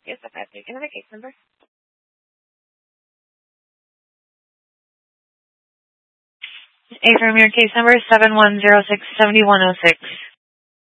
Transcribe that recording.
Yes, I've taken the case number. Affirm your case number 71067106.